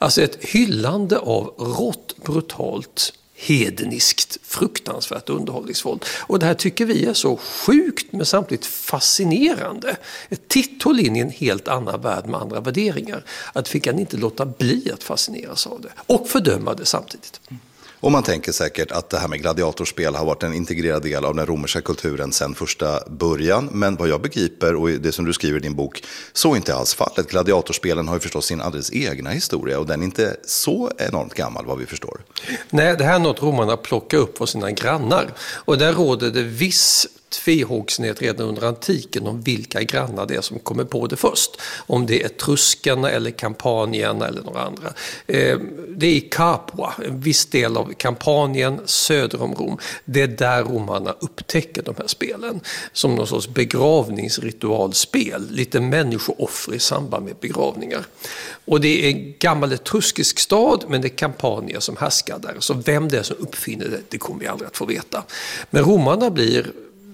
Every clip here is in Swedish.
Alltså ett hyllande av rått, brutalt, hedniskt, fruktansvärt underhållningsvåld. Och det här tycker vi är så sjukt men samtidigt fascinerande. Ett titthåll in i en helt annan värld med andra värderingar. Att vi kan inte låta bli att fascineras av det och fördöma det samtidigt. Och man tänker säkert att det här med gladiatorspel har varit en integrerad del av den romerska kulturen sedan första början. Men vad jag begriper, och det som du skriver i din bok, så är inte alls fallet. Gladiatorspelen har ju förstås sin alldeles egna historia och den är inte så enormt gammal vad vi förstår. Nej, det här är något romarna plockar upp av sina grannar. Och där råder det viss tvehågsenhet redan under antiken om vilka grannar det är som kommer på det först. Om det är etruskarna eller kampanierna eller några andra. Det är i Capua, en viss del av Kampanien söder om Rom. Det är där romarna upptäcker de här spelen som någon sorts begravningsritualspel. Lite människooffer i samband med begravningar. Och det är en gammal etruskisk stad, men det är Campania som härskar där. Så vem det är som uppfinner det, det kommer vi aldrig att få veta. Men romarna blir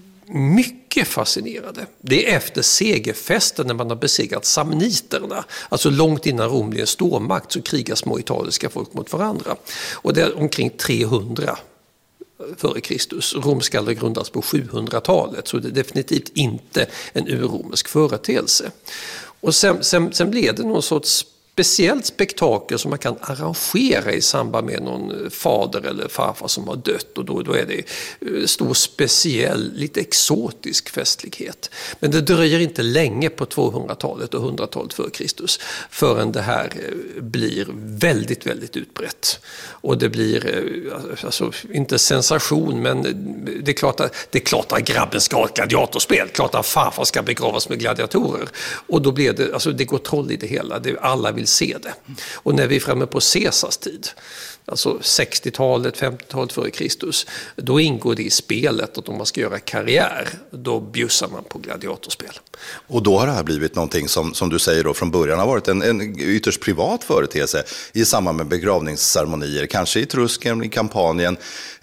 mycket fascinerade. Det är efter segerfesten när man har besegrat samniterna. Alltså långt innan Rom blev en stormakt så krigar små italiska folk mot varandra. Och det är omkring 300 före Kristus. Rom ska grundas på 700-talet så det är definitivt inte en urromersk företeelse. Och sen blev det någon sorts speciellt spektakel som man kan arrangera i samband med någon fader eller farfar som har dött och då är det stor speciell, lite exotisk festlighet. Men det dröjer inte länge på 200-talet och 100-talet före Kristus förrän det här blir väldigt, väldigt utbrett. Och det blir, alltså inte sensation, men det är klart att grabben ska ha ett gladiatorspel, klart att farfar ska begravas med gladiatorer. Och då blir det, alltså det går troll i det hela, alla vill se det. Och när vi är framme på Caesars tid, alltså 60-talet, 50-talet före Kristus, då ingår det i spelet att om man ska göra karriär, då bjussar man på gladiatorspel. Och då har det här blivit någonting som du säger då från början har varit en ytterst privat företeelse i samband med begravningsceremonier, kanske i Etrusken, i Kampanien,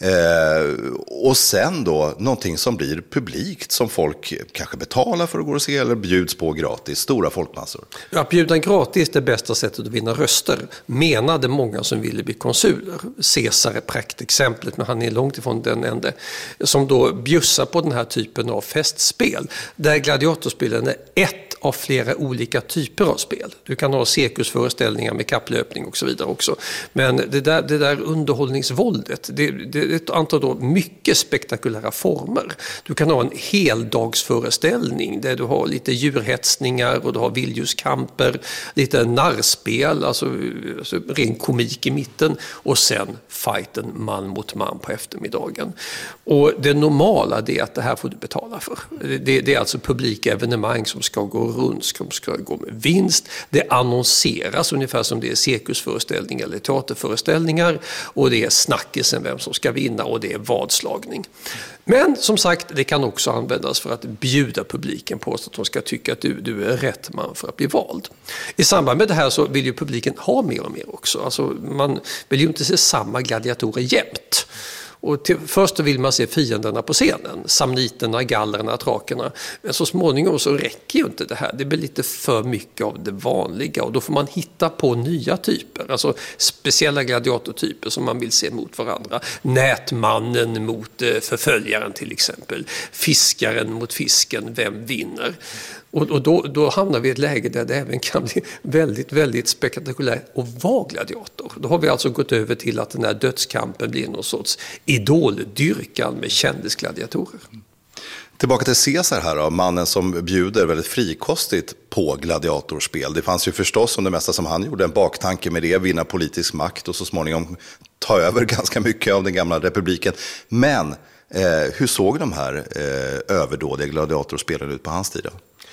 och sen då någonting som blir publikt, som folk kanske betalar för att gå och se eller bjuds på gratis, stora folkmassor. Ja, att bjuda gratis är det bästa sättet att vinna röster, menade många som ville bli konsuler. Caesar är praktexemplet, men han är långt ifrån den enda som då bjussar på den här typen av festspel, där gladiatorspelen är ett av flera olika typer av spel. Du kan ha cirkusföreställningar med kapplöpning och så vidare också. Men det där underhållningsvåldet, det är ett antal då mycket spektakulära former. Du kan ha en heldagsföreställning där du har lite djurhetsningar och du har vilddjurskamper, lite narrspel, alltså ren komik i mitten och sen fighten man mot man på eftermiddagen. Och det normala är att det här får du betala för. Det är alltså publika evenemang som ska gå runt, som ska gå med vinst. Det annonseras ungefär som det är cirkusföreställningar eller teaterföreställningar och det är snackisen vem som ska vinna och det är vadslagning. Men som sagt, det kan också användas för att bjuda publiken på så att de ska tycka att du är rätt man för att bli vald. I samband med det här så vill ju publiken ha mer och mer också. Alltså man vill ju inte se samma gladiatorer jämt. Och först vill man se fienderna på scenen, samniterna, gallerna, atrakerna. Men så småningom så räcker ju inte det här. Det blir lite för mycket av det vanliga och då får man hitta på nya typer. Alltså speciella gladiatortyper som man vill se mot varandra. Nätmannen mot förföljaren till exempel. Fiskaren mot fisken, vem vinner? Och då hamnar vi i ett läge där det även kan bli väldigt, väldigt spektakulärt och vara gladiator. Då har vi alltså gått över till att den här dödskampen blir någon sorts idoldyrkan med kändisgladiatorer. Tillbaka till Caesar här då, mannen som bjuder väldigt frikostigt på gladiatorspel. Det fanns ju förstås som det mesta som han gjorde en baktanke med det, vinna politisk makt och så småningom ta över ganska mycket av den gamla republiken. Men hur såg de här överdådiga gladiatorspelen ut på hans tid då?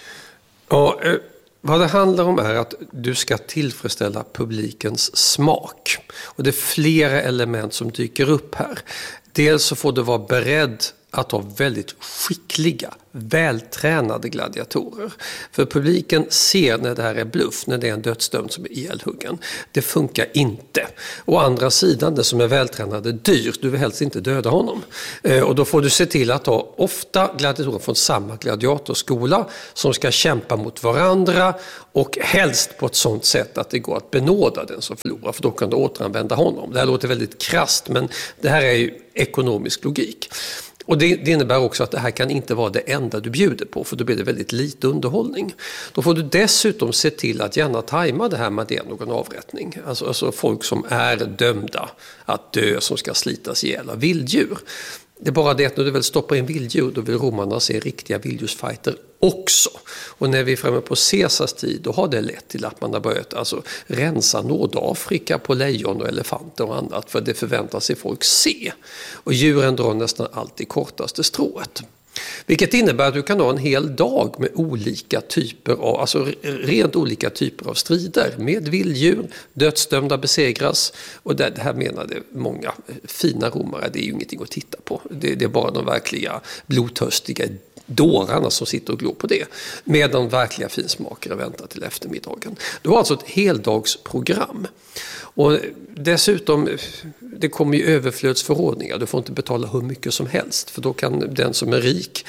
Ja, vad det handlar om är att du ska tillfredsställa publikens smak. Och det är flera element som dyker upp här. Dels så får du vara beredd att ha väldigt skickliga, vältränade gladiatorer. För publiken ser när det här är bluff, när det är en dödsdömd som är ihjälhuggen. Det funkar inte. Å andra sidan, det som är vältränad är dyrt. Du vill helst inte döda honom. Och då får du se till att ha ofta gladiatorer från samma gladiatorskola som ska kämpa mot varandra och helst på ett sådant sätt att det går att benåda den som förlorar, för då kan du återanvända honom. Det här låter väldigt krasst, men det här är ju ekonomisk logik. Och det innebär också att det här kan inte vara det enda du bjuder på, för då blir det väldigt lite underhållning. Då får du dessutom se till att gärna tajma det här med det någon avrättning. Alltså folk som är dömda att dö, som ska slitas ihjäl av vilddjur. Det är bara det att när du väl stoppar in vilddjur, då vill romarna se riktiga vilddjursfighter också. Och när vi är framme på Caesars tid, då har det lett till att man har börjat rensa Nordafrika på lejon och elefanter och annat, för det förväntar sig folk se. Och djuren drar nästan alltid kortaste strået. Vilket innebär att du kan ha en hel dag med olika typer av, alltså rent olika typer av strider med vilddjur, dödsdömda besegras, och det här menade många fina romare, det är ju ingenting att titta på. Det är bara de verkliga blodtörstiga dårarna som sitter och glor på det, medan verkliga finsmakare väntar till eftermiddagen. Du har alltså ett heldagsprogram. Och dessutom, det kommer ju överflödsförordningar. Du får inte betala hur mycket som helst, för då kan den som är rik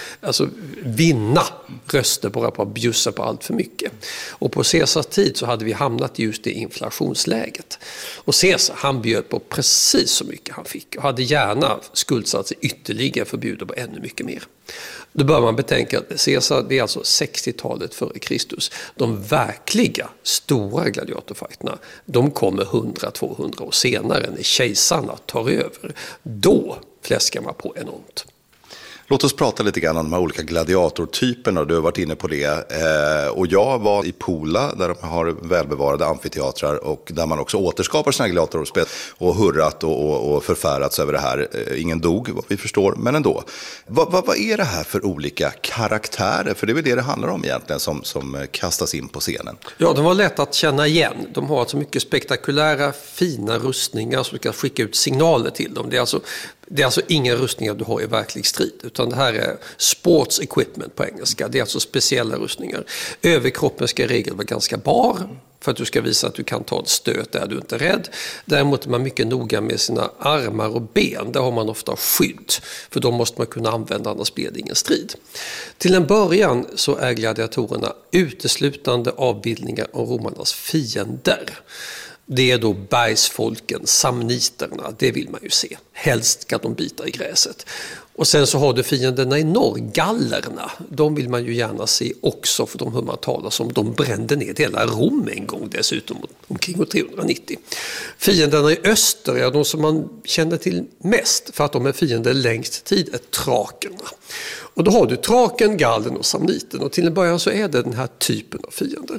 vinna röster bara på att bjussa på allt för mycket. Och på Caesars tid så hade vi hamnat just i inflationsläget. Och Caesar, han bjöd på precis så mycket han fick och hade gärna skuldsatt sig ytterligare för att bjuda på ännu mycket mer. Då bör man betänka att Caesar, det är alltså 60-talet före Kristus. De verkliga stora gladiatorfighterna, de kommer 100-200 år senare när kejsarna tar över. Då fläskar man på enormt. Låt oss prata lite grann om de här olika gladiatortyperna. Du har varit inne på det. Och jag var i Pola där de har välbevarade amfiteatrar och där man också återskapar sina gladiatorspel och hurrat och förfärats över det här. Ingen dog, vad vi förstår, men ändå. Vad är det här för olika karaktärer? För det är väl det handlar om egentligen som kastas in på scenen. Ja, de var lätt att känna igen. De har alltså mycket spektakulära, fina rustningar som ska skicka ut signaler till dem. Det är alltså inga rustningar du har i verklig strid, utan det här är sports equipment på engelska. Det är alltså speciella rustningar. Överkroppen ska i regel vara ganska bar för att du ska visa att du kan ta en stöt där du inte är rädd. Däremot är man mycket noga med sina armar och ben. Där har man ofta skydd, för de måste man kunna använda, annars blir det ingen strid. Till en början så är gladiatorerna uteslutande avbildningar av romarnas fiender. Det är då bergsfolken, samniterna, det vill man ju se. Helst ska de bita i gräset. Och sen så har du fienderna i norr, gallerna. De vill man ju gärna se också, för de hör man talas om. De brände ner hela Rom en gång dessutom, omkring 390. Fienderna i öster, ja, de som man känner till mest för att de är fiender längst tid, är trakerna. Och då har du traken, gallen och samniten. Och till en början så är det den här typen av fiender.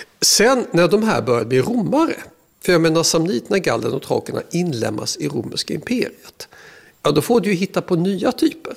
Sen när de här börjar bli romare, för jag menar samniterna, gallen och trakerna inlämnas i romerska imperiet. Ja, då får du ju hitta på nya typer.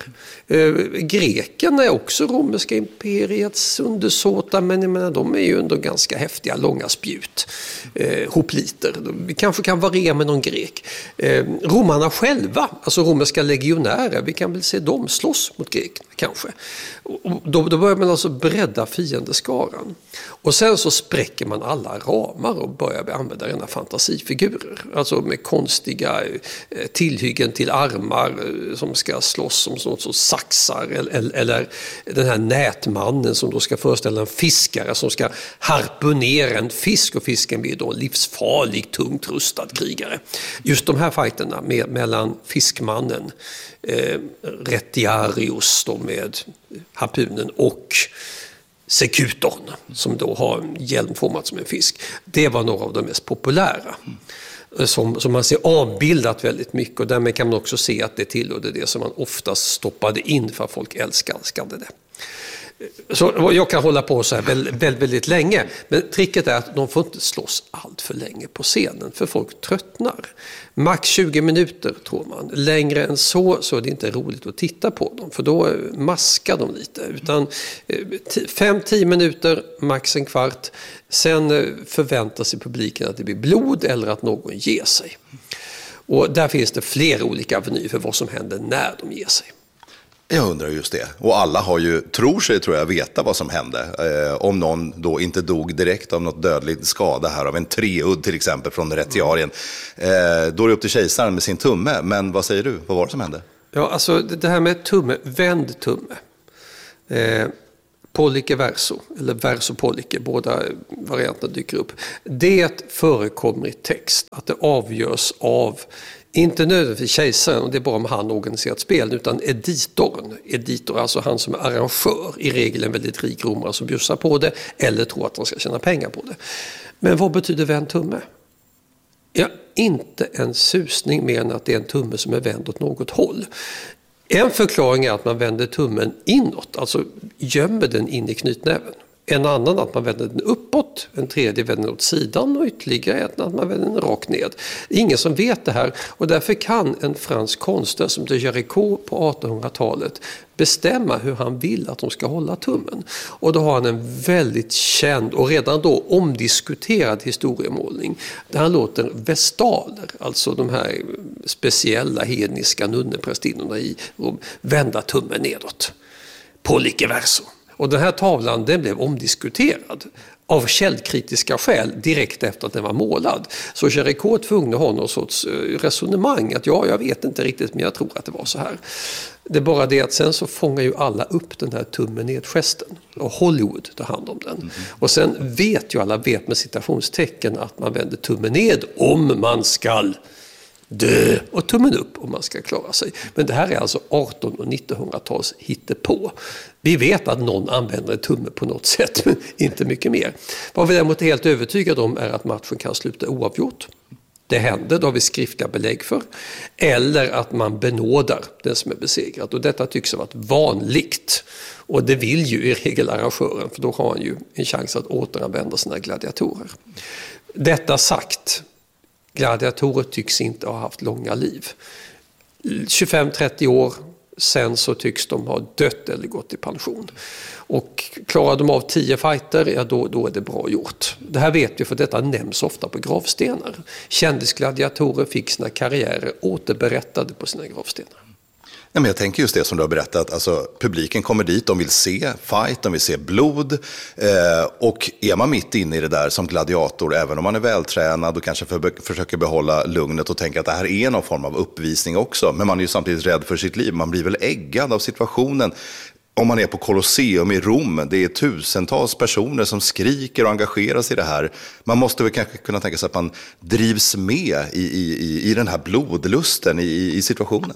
Grekerna är också romerska imperiets undersåtar, men jag menar, de är ju ändå ganska häftiga, långa spjut. Hopliter. Vi kanske kan variera med någon grek. Romarna själva, alltså romerska legionärer, vi kan väl se dem slåss mot grekerna kanske. Och då börjar man alltså bredda fiendeskaran. Och sen så spräcker man alla ramar och börjar använda rena fantasifigurer. Alltså med konstiga tillhyggen till armar som ska slåss som något så saxar, eller den här nätmannen som då ska föreställa en fiskare som ska harpunera en fisk, och fisken blir då en livsfarlig, tungt rustad krigare. Just de här fighterna mellan fiskmannen, Retiarius då med harpunen, och sekutorn som då har en hjälm formad som en fisk. Det var några av de mest populära. Som man ser avbildat väldigt mycket, och därmed kan man också se att det tillhörde det som man oftast stoppade in för att folk älskade det. Så jag kan hålla på så här väldigt länge, men tricket är att de får inte slåss allt för länge på scenen, för folk tröttnar. Max 20 minuter tror man. Längre än så är det inte roligt att titta på dem, för då maskar de lite. Utan 5-10 minuter, max en kvart. Sen förväntar sig publiken att det blir blod eller att någon ger sig. Och där finns det flera olika avenyer för vad som händer när de ger sig. Jag undrar just det. Och alla tror jag veta vad som hände. Om någon då inte dog direkt av något dödligt skada här av en treudd till exempel från retiarien. Då är det upp till kejsaren med sin tumme. Men vad säger du? Vad var det som hände? Ja, alltså det här med tumme, vänd tumme. Pollice verso, eller verso pollice, båda varianterna dyker upp. Det förekommer i text att det avgörs av, inte nödvändigtvis kejsaren, och det är bara om han organiserat spel, utan editor, alltså han som är arrangör, i regel en väldigt rik romare som bjussar på det eller tror att han ska tjäna pengar på det. Men vad betyder vänd tumme? Ja, inte en susning mer än att det är en tumme som är vänd åt något håll. En förklaring är att man vänder tummen inåt, alltså gömmer den in i knytnäven. En annan att man vänder den uppåt, en tredje vänder den åt sidan och ytterligare en att man vänder den rakt ned. Ingen som vet det här, och därför kan en fransk konstnär som de Jéricault på 1800-talet bestämma hur han vill att de ska hålla tummen. Och då har han en väldigt känd och redan då omdiskuterad historiemålning där han låter vestaler, alltså de här speciella hedniska nunneprästinnorna i Rom, vända tummen nedåt. Pollice verso. Och den här tavlan, den blev omdiskuterad av källkritiska skäl direkt efter att den var målad. Så Jéricault tvungna ha någon sorts resonemang att jag vet inte riktigt, men jag tror att det var så här. Det är bara det att sen så fångar ju alla upp den här tummen ned-gesten och Hollywood tar hand om den. Och sen vet ju alla, med citationstecken, att man vänder tummen ned om man skall dö och tummen upp om man ska klara sig. Men det här är alltså 1800- och 1900-tals hittepå. Vi vet att någon använder en tumme på något sätt, men inte mycket mer. Vad vi däremot är helt övertygade om är att matchen kan sluta oavgjort. Det händer, då har vi skriftliga belägg för. Eller att man benådar den som är besegrad. Och detta tycks ha varit vanligt. Och det vill ju i regel arrangören, för då har han ju en chans att återanvända sina gladiatorer. Detta sagt, gladiatorer tycks inte ha haft långa liv. 25-30 år sen så tycks de ha dött eller gått i pension. Och klarar de av 10 fighter, ja då är det bra gjort. Det här vet vi för detta nämns ofta på gravstenar. Kändisgladiatorer fick sina karriärer återberättade på sina gravstenar. Ja, men jag tänker just det som du har berättat, alltså, publiken kommer dit, de vill se fight, de vill se blod och är man mitt inne i det där som gladiator, även om man är vältränad och kanske försöker behålla lugnet och tänka att det här är någon form av uppvisning också, men man är ju samtidigt rädd för sitt liv, man blir väl äggad av situationen. Om man är på Colosseum i Rom, det är tusentals personer som skriker och engagerar sig i det här. Man måste väl kanske kunna tänka sig att man drivs med i den här blodlusten i situationen.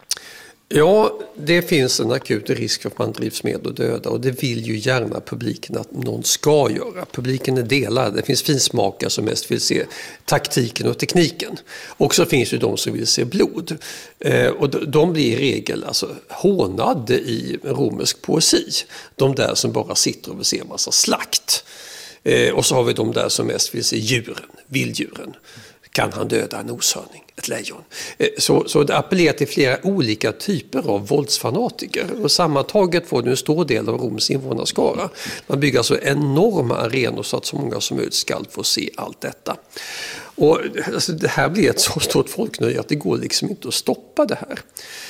Ja, det finns en akut risk för att man drivs med och döda, och det vill ju gärna publiken att någon ska göra. Publiken är delad. Det finns finsmakare som mest vill se taktiken och tekniken. Och så finns ju de som vill se blod. Och de blir i regel alltså hånade i romersk poesi. De där som bara sitter och vill se en massa slakt. Och så har vi de där som mest vill se djuren, vilddjuren. Kan han döda en oshörning, ett lejon? Så det appellerar till flera olika typer av våldsfanatiker. Och sammantaget får du en stor del av Roms invånarskara. Man bygger alltså enorma arenor så att så många som möjligt ska få se allt detta. Och alltså, det här blir ett så stort folknöje att det går liksom inte att stoppa det här.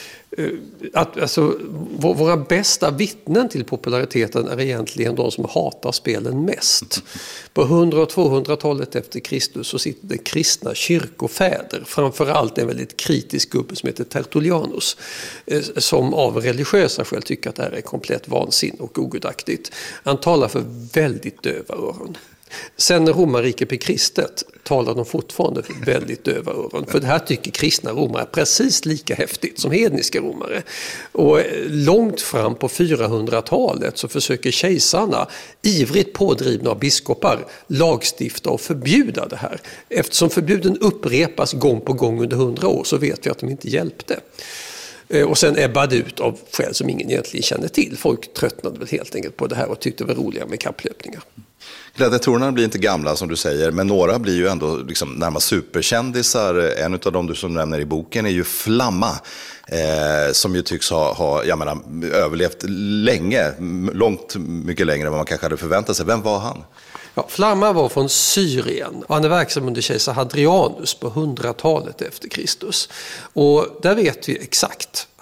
Alltså, våra bästa vittnen till populariteten är egentligen de som hatar spelen mest. På 100- och 200-talet efter Kristus så sitter det kristna kyrkofäder, framförallt en väldigt kritisk gubbe som heter Tertullianus, som av religiösa skäl tycker att det här är komplett vansin och ogudaktigt. Han talar för väldigt döva öron. Sen när romarriket blev kristet talar de fortfarande för väldigt döva öron. För det här tycker kristna romare precis lika häftigt som hedniska romare. Och långt fram på 400-talet så försöker kejsarna, ivrigt pådrivna av biskopar, lagstifta och förbjuda det här. Eftersom förbuden upprepas gång på gång under 100 år så vet vi att de inte hjälpte. Och sen ebbade ut av skäl som ingen egentligen känner till. Folk tröttnade väl helt enkelt på det här och tyckte det var roliga med kapplöpningar. Gladiatorerna blir inte gamla som du säger, men några blir ju ändå liksom närmast superkändisar. En av dem du som nämner i boken är ju Flamma, som ju tycks ha överlevt länge, långt mycket längre än vad man kanske hade förväntat sig. Vem var han? Ja, Flamma var från Syrien och han är verksam under kejsar Hadrianus på 100-talet efter Kristus. Och där vet vi exakt.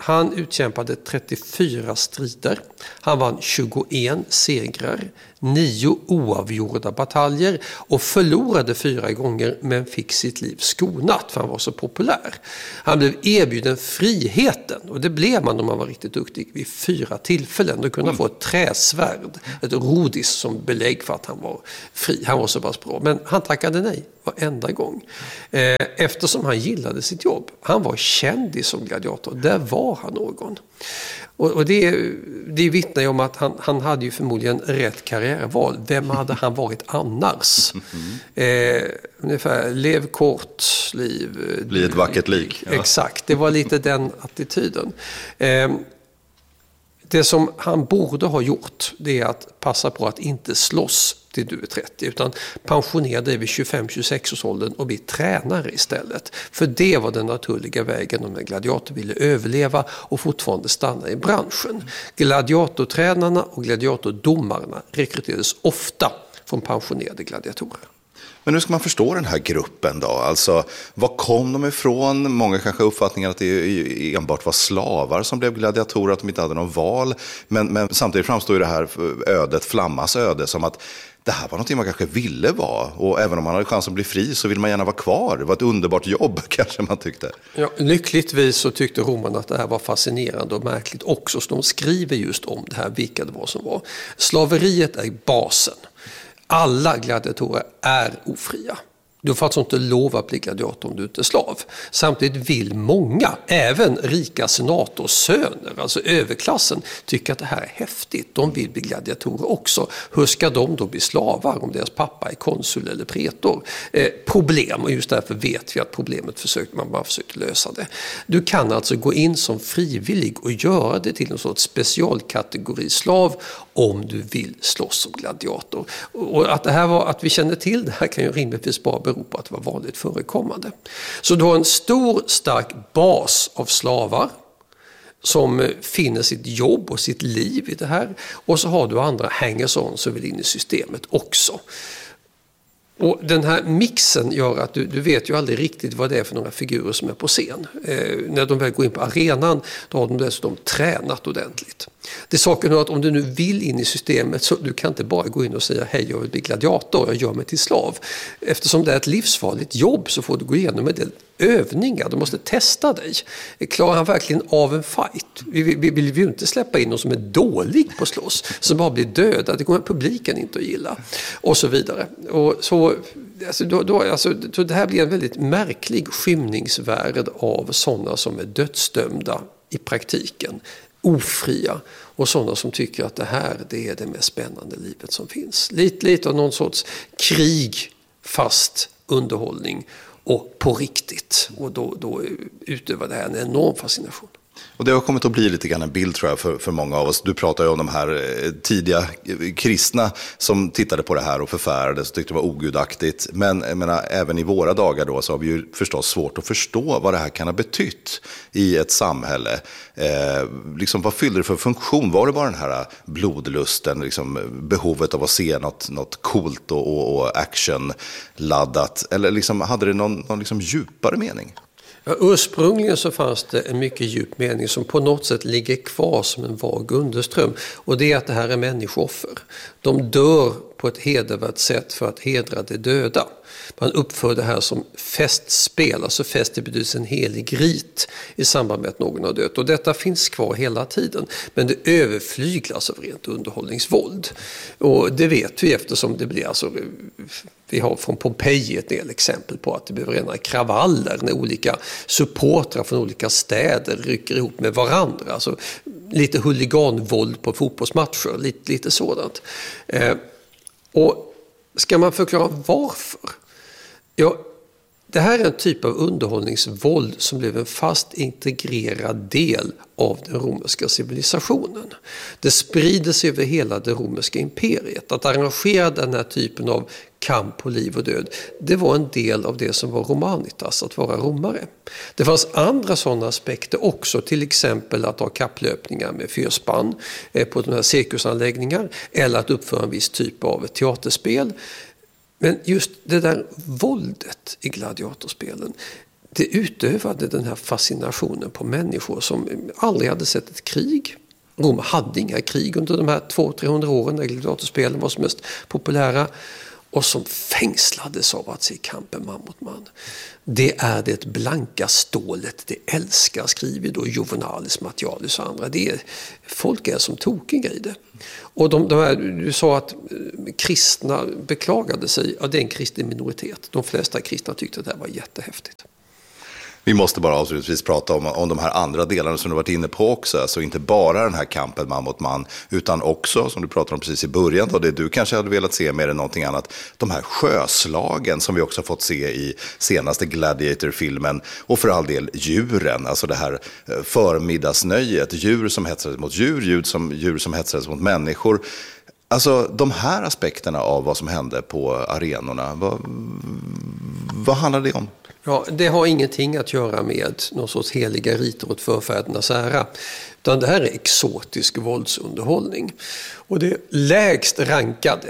Han utkämpade 34 strider. Han vann 21 segrar, 9 oavgjorda bataljer och förlorade 4 gånger men fick sitt liv skonat för han var så populär. Han blev erbjuden friheten och det blev man om man var riktigt duktig vid 4 tillfällen. Då kunde han få ett träsvärd, ett rodis som belägg för att han var fri. Han var så pass bra. Men han tackade nej varenda gång. Eftersom han gillade sitt jobb. Han var kändis som gladiator. Där var han någon. Och det vittnar ju om att han hade ju förmodligen rätt karriärval. Vem hade han varit annars? Ungefär lev kort liv. Bli ett vackert lik. Ja. Exakt, det var lite den attityden. Det som han borde ha gjort det är att passa på att inte slåss till du är 30 utan pensionera dig vid 25-26 års åldern och bli tränare istället. För det var den naturliga vägen om en gladiator ville överleva och fortfarande stanna i branschen. Gladiatortränarna och gladiatordomarna rekryterades ofta från pensionerade gladiatorer. Men hur ska man förstå den här gruppen då? Alltså, var kom de ifrån? Många kanske har uppfattningen att det enbart var slavar som blev gladiatorer, att de inte hade någon val. Men samtidigt framstår ju det här ödet, Flammas öde, som att det här var någonting man kanske ville vara. Och även om man hade chans att bli fri så vill man gärna vara kvar. Det var ett underbart jobb kanske man tyckte. Ja, lyckligtvis så tyckte romarna att det här var fascinerande och märkligt också. Så de skriver just om det här, vilka det var som var. Slaveriet är basen. Alla gladiatorer är ofria. Du får alltså inte lov att bli gladiator om du inte är slav. Samtidigt vill många, även rika senatorsöner, alltså överklassen, tycka att det här är häftigt. De vill bli gladiatorer också. Hur ska de då bli slavar om deras pappa är konsul eller pretor? Problem, och just därför vet vi att man bara försökte lösa det. Du kan alltså gå in som frivillig och göra det till en sorts specialkategori slav om du vill slåss som gladiator. Och att vi känner till det här kan ju rimligtvis bara bero på att det var vanligt förekommande. Så du har en stor, stark bas av slavar som finner sitt jobb och sitt liv i det här. Och så har du andra hangers-on som vill in i systemet också. Och den här mixen gör att du vet ju aldrig riktigt vad det är för några figurer som är på scen. När de väl går in på arenan då har de dessutom tränat ordentligt. Det är saken att om du nu vill in i systemet så du kan inte bara gå in och säga hej jag vill bli gladiator, jag gör mig till slav. Eftersom det är ett livsfarligt jobb så får du gå igenom en del övningar, du måste testa dig. Klarar han verkligen av en fight? Vi vill ju inte släppa in någon som är dålig på slåss, som bara blir dödad, det kommer publiken inte att gilla. Och så vidare. Och så, så det här blir en väldigt märklig skymningsvärld av sådana som är dödsdömda i praktiken. Ofria och sådana som tycker att det är det mest spännande livet som finns. Lite av någon sorts krig fast underhållning och på riktigt. Och då utövar det här en enorm fascination. Och det har kommit att bli lite grann en bild tror jag för många av oss. Du pratar ju om de här tidiga kristna som tittade på det här och förfärades och tyckte det var ogudaktigt. Men jag menar, även i våra dagar då så har vi ju förstås svårt att förstå vad det här kan ha betytt i ett samhälle. Liksom, vad fyllde det för funktion? Var det bara den här blodlusten, liksom, behovet av att se något coolt och actionladdat? Eller liksom, hade det någon liksom djupare mening? Ja, ursprungligen så fanns det en mycket djup mening som på något sätt ligger kvar som en vag underström. Och det är att det här är människooffer. De dör på ett hedervärt sätt för att hedra de döda. Man uppför det här som festspel, alltså fest i betydelse en helig rit i samband med att någon har dött. Och detta finns kvar hela tiden, men det överflyglas av rent underhållningsvåld. Och det vet vi eftersom det blir alltså... Vi har från Pompeji ett del exempel på att det blir rena kravaller när olika supportrar från olika städer rycker ihop med varandra. Alltså lite huliganvåld på fotbollsmatcher, lite sådant. Och ska man förklara varför? Ja, det här är en typ av underhållningsvåld som blev en fast integrerad del av den romerska civilisationen. Det sprider sig över hela det romerska imperiet. Att arrangera den här typen av kamp på liv och död, det var en del av det som var romanitas, att vara romare. Det fanns andra sådana aspekter också, till exempel att ha kapplöpningar med fyrspann på de här cirkusanläggningar eller att uppföra en viss typ av teaterspel. Men just det där våldet i gladiatorspelen, det utövade den här fascinationen på människor som aldrig hade sett ett krig. Rom hade inga krig under de här 200-300 åren när gladiatorspelen var som mest populära, och som fängslades av att se kampen man mot man. Det är det blanka stålet, det älskar, skriver då Juvenalis, Martialis och andra. Folk är som tokiga i det. Och du sa att kristna beklagade sig, ja, det är en kristen minoritet. De flesta kristna tyckte att det här var jättehäftigt. Vi måste bara avslutningsvis prata om de här andra delarna som du varit inne på också. Alltså inte bara den här kampen man mot man, utan också, som du pratade om precis i början, och det du kanske hade velat se mer än någonting annat, de här sjöslagen som vi också fått se i senaste Gladiator-filmen, och för all del djuren, alltså det här förmiddagsnöjet, djur som hetsades mot djur som hetsades mot människor. Alltså de här aspekterna av vad som hände på arenorna, vad handlar det om? Ja, det har ingenting att göra med någon sorts heliga riter åt förfädernas ära. Utan det här är exotisk våldsunderhållning. Och det lägst rankade,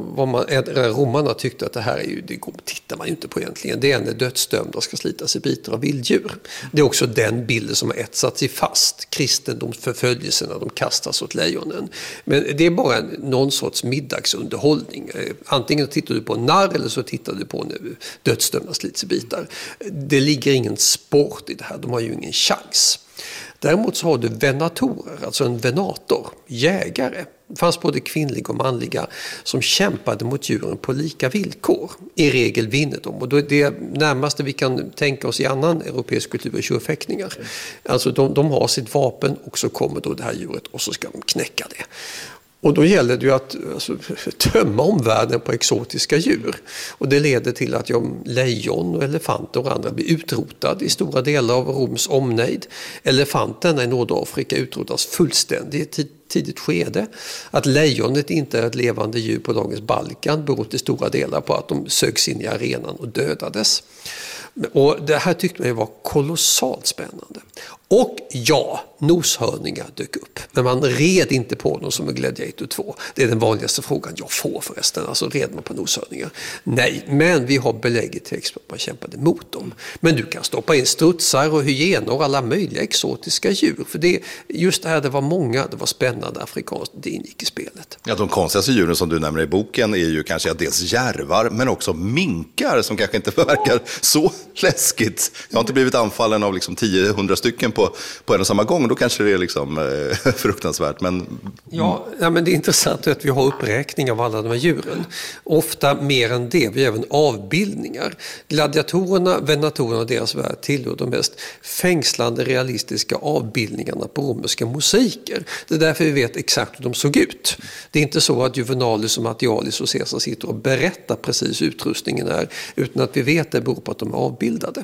romarna tyckte att det här är ju, det tittar man ju inte på egentligen. Det är när dödsdömda ska slitas i bitar av vilddjur. Det är också den bilden som har etsat sig fast. Kristendomsförföljelserna, de kastas åt lejonen. Men det är bara någon sorts middagsunderhållning. Antingen tittar du på en narr eller så tittar du på när dödsdömda slits i bitar. Det ligger ingen sport i det här, de har ju ingen chans. Däremot så har du venatorer, alltså en venator, jägare. Det fanns både kvinnliga och manliga som kämpade mot djuren på lika villkor. I regel vinner de. Och då är det närmaste vi kan tänka oss i annan europeisk kultur är tjurfäktningar. Alltså de har sitt vapen och så kommer då det här djuret och så ska de knäcka det. Och då gäller det ju att tömma omvärlden på exotiska djur. Och det leder till att lejon och elefanter och andra blir utrotade i stora delar av Roms omnejd. Elefanterna i Nordafrika utrotas fullständigt i ett tidigt skede. Att lejonet inte är ett levande djur på dagens Balkan beror till stora delar på att de sögs in i arenan och dödades. Och det här tyckte man var kolossalt spännande. Och ja, noshörningar dök upp. Men man red inte på dem som i Gladiator 2. Det är den vanligaste frågan jag får förresten. Alltså red man på noshörningar? Nej, men vi har belägget text på att man kämpade mot dem. Men du kan stoppa in strutsar och hyenor och alla möjliga exotiska djur. För just det här, det var många, det var spännande afrikanskt, det ingick i spelet. Ja, de konstigaste djuren som du nämner i boken är ju kanske dels järvar, men också minkar som kanske inte verkar så läskigt. Jag har inte blivit anfallen av liksom 10-100 stycken på en och samma gång. Då kanske det är liksom fruktansvärt. Men... Ja, men det är intressant att vi har uppräkning av alla de här djuren. Ofta mer än det. Vi har även avbildningar. Gladiatorerna, venatorerna och deras värld tillhör de mest fängslande realistiska avbildningarna på romerska mosaiker. Det är därför vi vet exakt hur de såg ut. Det är inte så att Juvenalis och Martialis och Caesar sitter och berättar precis utrustningen är, utan att vi vet det beror på att de är avbildade.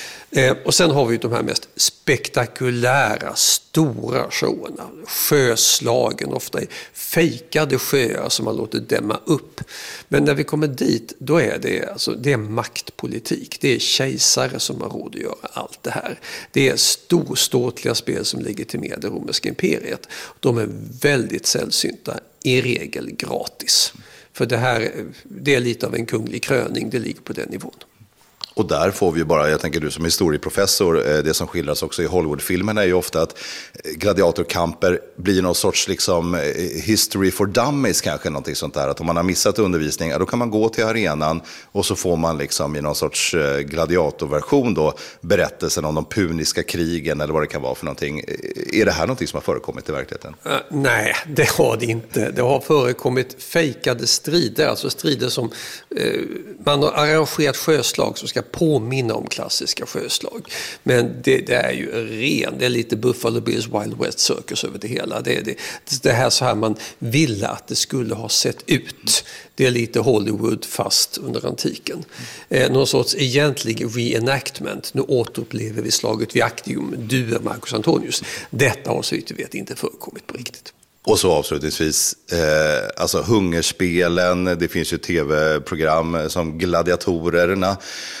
Och sen har vi de här mest spektakulära, stora showerna. Sjöslagen, ofta i fejkade sjöar som man låter dämma upp. Men när vi kommer dit, då är det är maktpolitik. Det är kejsare som har råd att göra allt det här. Det är storståtliga spel som legitimerar det romerska imperiet. De är väldigt sällsynta, i regel gratis. För det är lite av en kunglig kröning, det ligger på den nivån. Och där får vi ju bara, jag tänker du som historieprofessor, det som skildras också i Hollywoodfilmerna är ju ofta att gladiatorkamper blir någon sorts liksom history for dummies kanske, någonting sånt där. Att om man har missat undervisning, då kan man gå till arenan och så får man liksom i någon sorts gladiatorversion då berättelsen om de puniska krigen eller vad det kan vara för någonting. Är det här någonting som har förekommit i verkligheten? Nej, det har det inte. Det har förekommit fejkade strider, alltså strider som man har arrangerat sjöslag som ska påminna om klassiska sjöslag. Men det är ju det är lite Buffalo Bills Wild West Circus över det hela. Det här så här man ville att det skulle ha sett ut. Det är lite Hollywood fast under antiken. Någon sorts egentlig reenactment. Nu återupplever vi slaget vid Actium, du är Marcus Antonius. Detta har så vitt vi vet inte förekommit på riktigt. Och så avslutningsvis, alltså hungerspelen, det finns ju tv-program som Gladiatorerna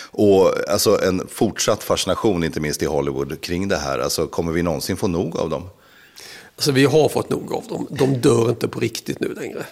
och alltså en fortsatt fascination, inte minst i Hollywood, kring det här. Alltså kommer vi någonsin få nog av dem? Alltså vi har fått nog av dem. De dör inte på riktigt nu längre.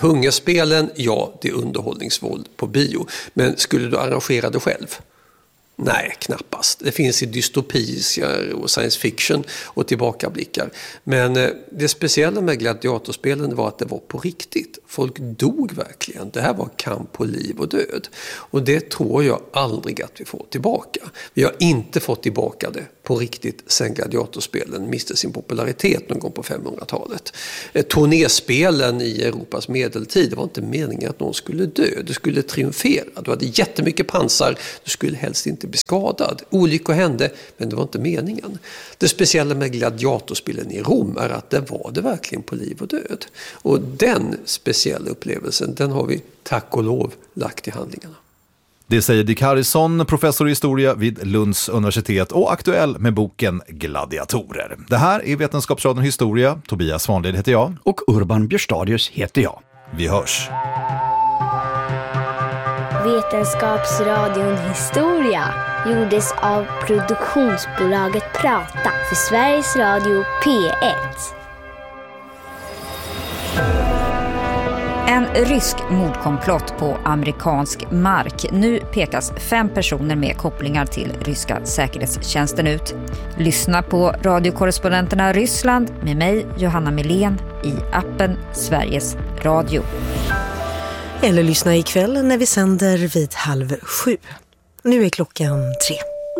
Hungerspelen, ja, det är underhållningsvåld på bio. Men skulle du arrangera det själv? Nej, knappast. Det finns i dystopier och science fiction och tillbakablickar. Men det speciella med gladiatorspelen var att det var på riktigt. Folk dog verkligen. Det här var kamp på liv och död. Och det tror jag aldrig att vi får tillbaka. Vi har inte fått tillbaka det på riktigt sen gladiatorspelen miste sin popularitet någon gång på 500-talet. Turnéspelen i Europas medeltid, det var inte meningen att någon skulle dö. Du skulle triumfera. Du hade jättemycket pansar. Du skulle helst inte bli skadad. Olyckor hände, men det var inte meningen. Det speciella med gladiatorspelen i Rom är att det var det verkligen på liv och död. Och den speciella upplevelsen, den har vi tack och lov lagt i handlingarna. Det säger Dick Harrison, professor i historia vid Lunds universitet och aktuell med boken Gladiatorer. Det här är Vetenskapsradion Historia. Tobias Svanlid heter jag. Och Urban Björstadius heter jag. Vi hörs. Vetenskapsradion Historia gjordes av produktionsbolaget Prata för Sveriges Radio P1. En rysk mordkomplott på amerikansk mark. Nu pekas 5 personer med kopplingar till ryska säkerhetstjänsten ut. Lyssna på radiokorrespondenterna Ryssland med mig, Johanna Melén, i appen Sveriges Radio. Eller lyssna ikväll när vi sänder vid 6:30. Nu är klockan 3.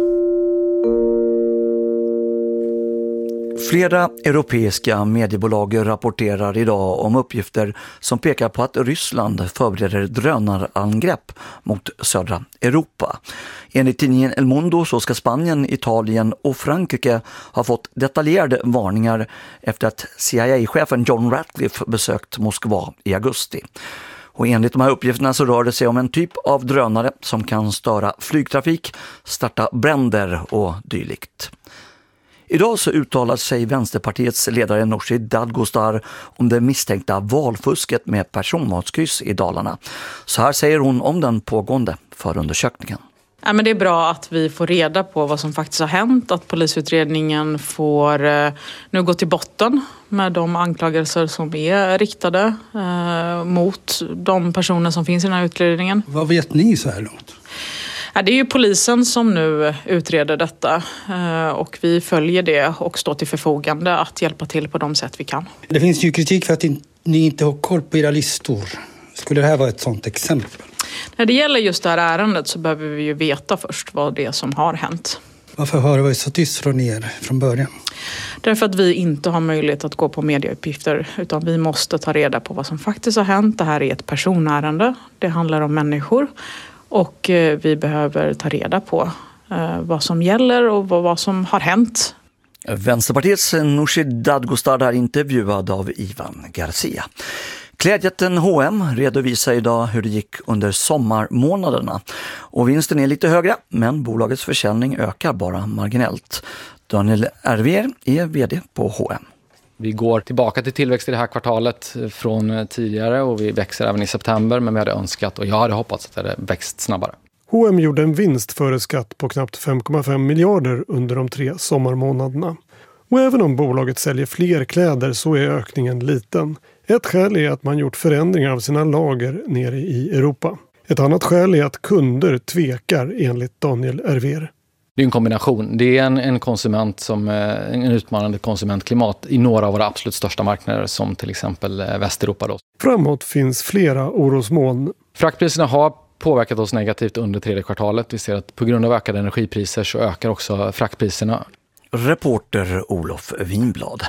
Flera europeiska mediebolag rapporterar idag om uppgifter som pekar på att Ryssland förbereder drönarangrepp mot södra Europa. Enligt tidningen El Mundo så ska Spanien, Italien och Frankrike ha fått detaljerade varningar efter att CIA-chefen John Ratcliffe besökt Moskva i augusti. Och enligt de här uppgifterna så rör det sig om en typ av drönare som kan störa flygtrafik, starta bränder och dylikt. Idag så uttalar sig Vänsterpartiets ledare Nooshi Dadgostar om det misstänkta valfusket med personvalskryss i Dalarna. Så här säger hon om den pågående förundersökningen. Ja, men det är bra att vi får reda på vad som faktiskt har hänt, att polisutredningen får nu gå till botten med de anklagelser som är riktade mot de personer som finns i den här utredningen. Vad vet ni så här långt? Ja, det är ju polisen som nu utreder detta och vi följer det och står till förfogande att hjälpa till på de sätt vi kan. Det finns ju kritik för att ni inte har koll på era listor. Skulle det här vara ett sådant exempel? När det gäller just det här ärendet så behöver vi ju veta först vad det är som har hänt. Varför har det varit så tyst från er från början? Därför att vi inte har möjlighet att gå på medieuppgifter utan vi måste ta reda på vad som faktiskt har hänt. Det här är ett personärende. Det handlar om människor och vi behöver ta reda på vad som gäller och vad som har hänt. Vänsterpartiets Nooshi Dadgostar är intervjuad av Ivan Garcia. Klädjätten H&M redovisar idag hur det gick under sommarmånaderna. Och vinsten är lite högre, men bolagets försäljning ökar bara marginellt. Daniel Ervier är vd på H&M. Vi går tillbaka till tillväxt i det här kvartalet från tidigare och vi växer även i september, men vi hade önskat och jag hade hoppats att det hade växt snabbare. H&M gjorde en vinst före skatt på knappt 5,5 miljarder under de 3 sommarmånaderna. Och även om bolaget säljer fler kläder så är ökningen liten. Ett skäl är att man gjort förändringar av sina lager nere i Europa. Ett annat skäl är att kunder tvekar enligt Daniel Ervier. Det är en kombination. Det är en konsument som en utmanande konsumentklimat i några av våra absolut största marknader som till exempel Västeuropa. Då. Framåt finns flera orosmoln. Fraktpriserna har påverkat oss negativt under 3:e kvartalet. Vi ser att på grund av ökade energipriser så ökar också fraktpriserna. Reporter Olof Winblad.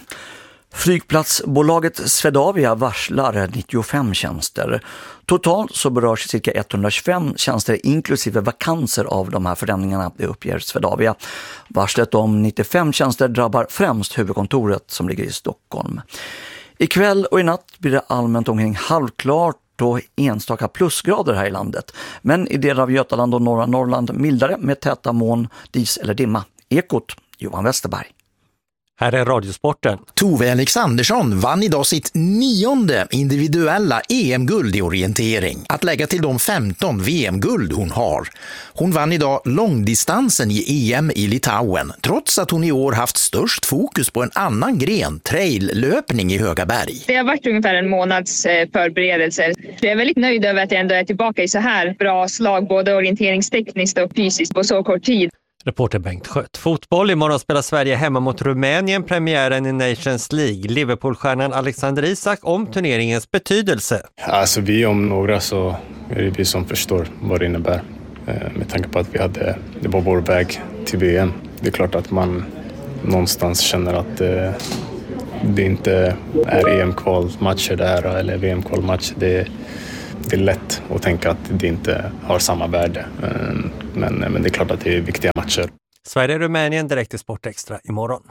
Flygplatsbolaget Swedavia varslar 95 tjänster. Totalt så berörs cirka 125 tjänster inklusive vakanser av de här förändringarna, det uppger Swedavia. Varslet om 95 tjänster drabbar främst huvudkontoret som ligger i Stockholm. Ikväll och i natt blir det allmänt omkring halvklart och enstaka plusgrader här i landet. Men i delar av Götaland och norra Norrland mildare med täta moln, dis eller dimma. Ekot, Johan Westerberg. Här är Radiosporten. Tove Alexandersson vann idag sitt 9:e individuella EM-guld i orientering. Att lägga till de 15 VM-guld hon har. Hon vann idag långdistansen i EM i Litauen, trots att hon i år haft störst fokus på en annan gren, traillöpning i Höga berg. Det har varit ungefär en månads förberedelser. Jag är väldigt nöjd över att jag ändå är tillbaka i så här bra slag, både orienteringstekniskt och fysiskt på så kort tid. Reporter Bengt Skött. Fotboll. Imorgon spelar Sverige hemma mot Rumänien, premiären i Nations League. Liverpool-stjärnan Alexander Isak om turneringens betydelse. Alltså vi om några så är det vi som förstår vad det innebär. Med tanke på att det var vår väg till VM. Det är klart att man någonstans känner att det inte är EM-kvalmatcher där eller VM-kvalmatcher. Det är lätt att tänka att det inte har samma värde. Men det är klart att det är viktiga matcher. Sverige-Rumänien direkt i Sportextra imorgon.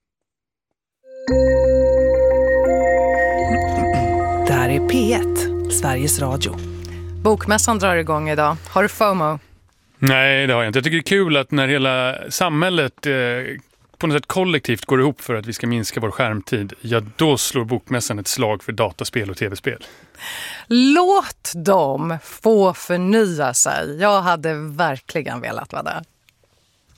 Det här är P1, Sveriges Radio. Bokmässan drar igång idag. Har du FOMO? Nej, det har jag inte. Jag tycker det är kul att när hela samhället på något sätt kollektivt går ihop för att vi ska minska vår skärmtid, ja då slår Bokmässan ett slag för dataspel och tv-spel. Låt dem få förnya sig. Jag hade verkligen velat vara där.